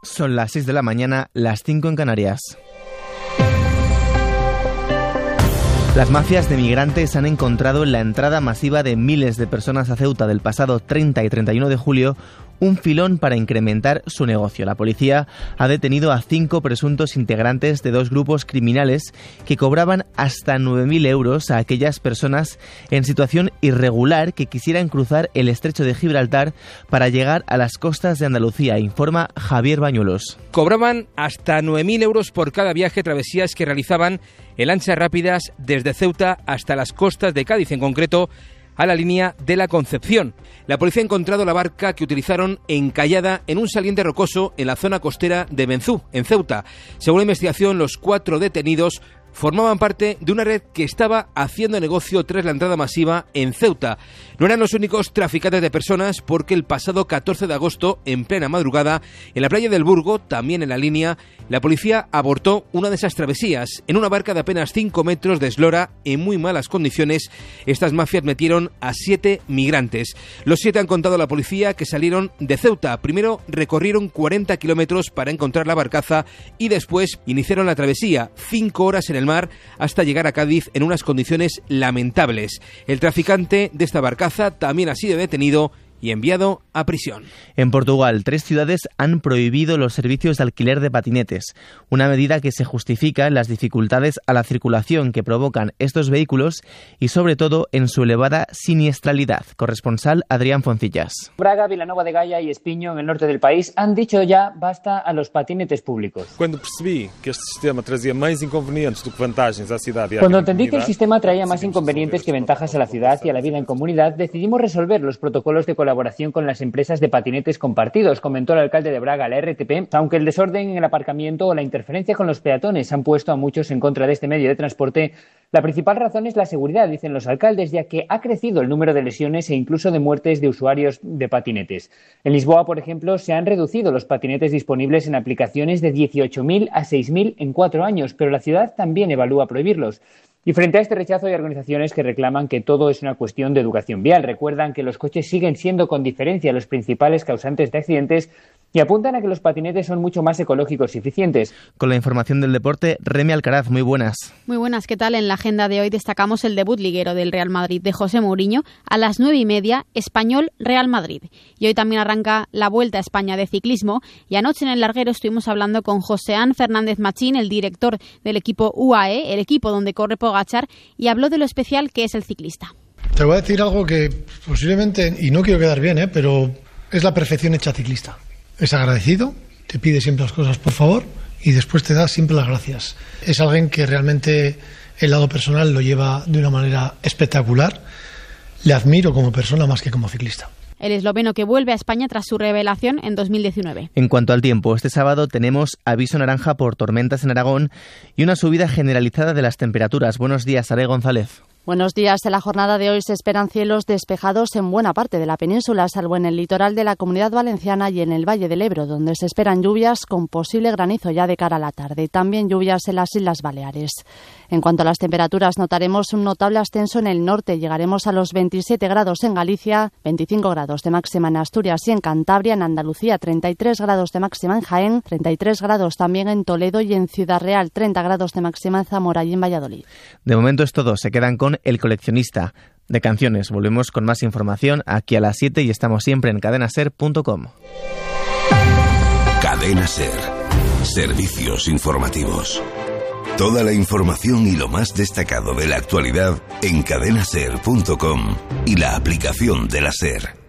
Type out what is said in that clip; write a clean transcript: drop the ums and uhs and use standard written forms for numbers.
Son las 6 de la mañana, las 5 en Canarias. Las mafias de migrantes han encontrado en la entrada masiva de miles de personas a Ceuta del pasado 30 y 31 de julio un filón para incrementar su negocio. La policía ha detenido a 5 presuntos integrantes de 2 grupos criminales que cobraban hasta 9.000 euros a aquellas personas en situación irregular que quisieran cruzar el estrecho de Gibraltar para llegar a las costas de Andalucía, informa Javier Bañuelos. Cobraban hasta 9.000 euros por cada viaje, travesías que realizaban en lanchas rápidas desde Ceuta hasta las costas de Cádiz, en concreto a la línea de la Concepción. La policía ha encontrado la barca que utilizaron encallada en un saliente rocoso en la zona costera de Benzú, en Ceuta. Según la investigación, los 4 detenidos formaban parte de una red que estaba haciendo negocio tras la entrada masiva en Ceuta. No eran los únicos traficantes de personas, porque el pasado 14 de agosto, en plena madrugada, en la playa del Burgo, también en la línea, la policía abortó una de esas travesías. En una barca de apenas 5 metros de eslora, en muy malas condiciones, estas mafias metieron a 7 migrantes. Los 7 han contado a la policía que salieron de Ceuta. Primero recorrieron 40 kilómetros para encontrar la barcaza y después iniciaron la travesía, 5 horas en el mar, hasta llegar a Cádiz en unas condiciones lamentables. El traficante de esta barcaza también ha sido detenido y enviado a prisión. En Portugal, 3 ciudades han prohibido los servicios de alquiler de patinetes, una medida que se justifica en las dificultades a la circulación que provocan estos vehículos y sobre todo en su elevada siniestralidad. Corresponsal Adrián Foncillas. Braga, Vilanova de Gaia y Espinho, en el norte del país, han dicho ya basta a los patinetes públicos. Cuando percibí que este sistema traía más inconvenientes do que vantagens a ciudad y a Cuando entendí que el sistema traía más inconvenientes que ventajas a la ciudad y a la vida en comunidad, decidimos resolver los protocolos de colaboración con las empresas de patinetes compartidos, comentó el alcalde de Braga a la RTP, aunque el desorden en el aparcamiento o la interferencia con los peatones han puesto a muchos en contra de este medio de transporte. La principal razón es la seguridad, dicen los alcaldes, ya que ha crecido el número de lesiones e incluso de muertes de usuarios de patinetes. En Lisboa, por ejemplo, se han reducido los patinetes disponibles en aplicaciones de 18.000 a 6.000 en 4 años, pero la ciudad también evalúa prohibirlos. Y frente a este rechazo hay organizaciones que reclaman que todo es una cuestión de educación vial. Recuerdan que los coches siguen siendo con diferencia los principales causantes de accidentes y apuntan a que los patinetes son mucho más ecológicos y eficientes. Con la información del deporte, Remi Alcaraz, muy buenas. Muy buenas, ¿qué tal? En la agenda de hoy destacamos el debut liguero del Real Madrid de José Mourinho a las 9:30, Español-Real Madrid. Y hoy también arranca la Vuelta a España de ciclismo y anoche en el larguero estuvimos hablando con Joséán Fernández Machín, el director del equipo UAE, el equipo donde corre Pogačar, y habló de lo especial que es el ciclista. Te voy a decir algo que posiblemente, y no quiero quedar bien, pero es la perfección hecha ciclista. Es agradecido, te pide siempre las cosas por favor y después te da siempre las gracias. Es alguien que realmente el lado personal lo lleva de una manera espectacular. Le admiro como persona más que como ciclista. El esloveno que vuelve a España tras su revelación en 2019. En cuanto al tiempo, este sábado tenemos aviso naranja por tormentas en Aragón y una subida generalizada de las temperaturas. Buenos días, Sara González. Buenos días. En la jornada de hoy se esperan cielos despejados en buena parte de la península, salvo en el litoral de la Comunidad Valenciana y en el Valle del Ebro, donde se esperan lluvias con posible granizo ya de cara a la tarde. También lluvias en las Islas Baleares. En cuanto a las temperaturas, notaremos un notable ascenso en el norte. Llegaremos a los 27 grados en Galicia, 25 grados de máxima en Asturias y en Cantabria, en Andalucía 33 grados de máxima en Jaén, 33 grados también en Toledo y en Ciudad Real, 30 grados de máxima en Zamora y en Valladolid. De momento es todo. Se quedan con El Coleccionista de Canciones. Volvemos con más información aquí a las 7 y estamos siempre en cadenaser.com. Cadena Ser. Servicios informativos. Toda la información y lo más destacado de la actualidad en cadenaser.com y la aplicación de la SER.